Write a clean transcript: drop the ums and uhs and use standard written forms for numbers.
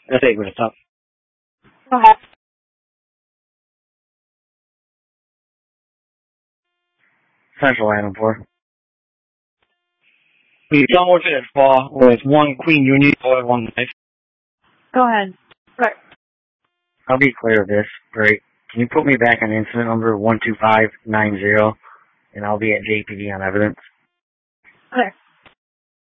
That's 8 minutes up. Go ahead. Central item 4. The unfortunate fall was 1 Queen Union or 1 knife. Go ahead. Right. I'll be clear of this. Great. Can you put me back on incident number 12590 and I'll be at JPD on evidence? Clear.